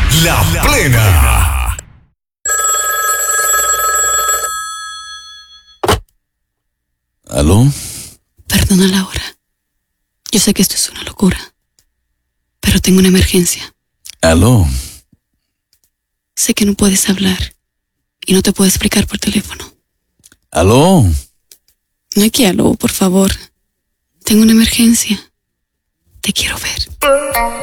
La Plena. ¿Aló? Perdona la hora. Yo sé que esto es una locura, pero tengo una emergencia. ¿Aló? Sé que no puedes hablar y no te puedo explicar por teléfono. ¿Aló? No hay que aló, por favor. Tengo una emergencia. Te quiero ver.